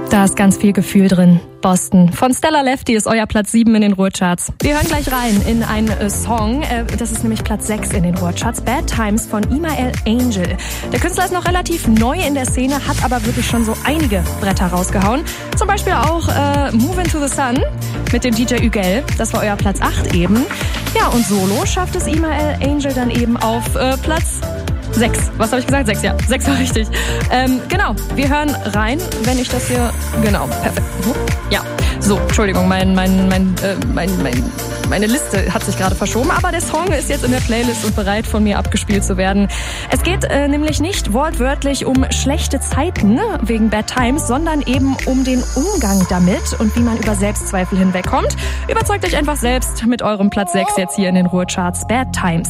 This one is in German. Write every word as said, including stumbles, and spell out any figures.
Da ist ganz viel Gefühl drin. Boston von Stella Lefty ist euer Platz sieben in den Ruhrcharts. Wir hören gleich rein in einen äh, Song, äh, das ist nämlich Platz sechs in den Ruhrcharts, Bad Times von Imael Angel. Der Künstler ist noch relativ neu in der Szene, hat aber wirklich schon so einige Bretter rausgehauen. Zum Beispiel auch äh, Move Into the Sun mit dem D J Ügel, das war euer Platz acht eben. Ja, und solo schafft es Imael Angel dann eben auf äh, Platz Sechs. Was habe ich gesagt? Sechs, ja. Sechs war richtig. Ähm, genau, wir hören rein, wenn ich das hier... Genau, perfekt. Ja, so, Entschuldigung, mein, mein, mein, äh, mein, mein, meine Liste hat sich gerade verschoben, aber der Song ist jetzt in der Playlist und bereit von mir abgespielt zu werden. Es geht äh, nämlich nicht wortwörtlich um schlechte Zeiten wegen Bad Times, sondern eben um den Umgang damit und wie man über Selbstzweifel hinwegkommt. Überzeugt euch einfach selbst mit eurem Platz sechs jetzt hier in den Ruhrcharts. Bad Times.